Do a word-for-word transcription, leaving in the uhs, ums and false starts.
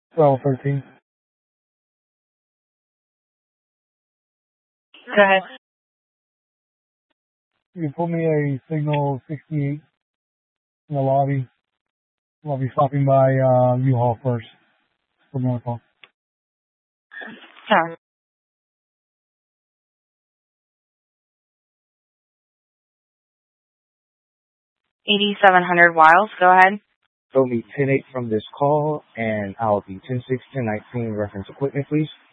twelve thirteen. Go ahead. You put me a signal sixty-eight in the lobby. I'll be stopping by uh, U-Haul first for more call. Sure. eighty-seven hundred Wiles. Go ahead. Show me ten eight from this call, and I'll be ten six, ten nineteen reference equipment, please.